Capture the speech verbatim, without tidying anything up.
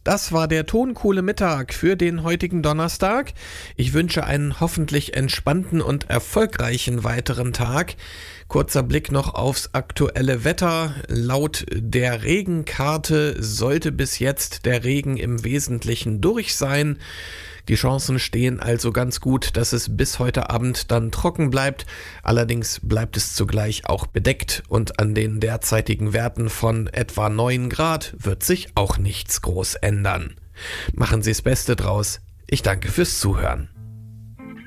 Das war der Tonkohle Mittag für den heutigen Donnerstag. Ich wünsche einen hoffentlich entspannten und erfolgreichen weiteren Tag. Kurzer Blick noch aufs aktuelle Wetter. Laut der Regenkarte sollte bis jetzt der Regen im Wesentlichen durch sein. Die Chancen stehen also ganz gut, dass es bis heute Abend dann trocken bleibt. Allerdings bleibt es zugleich auch bedeckt und an den derzeitigen Werten von etwa neun Grad wird sich auch nichts groß ändern. Machen Sie das Beste draus. Ich danke fürs Zuhören.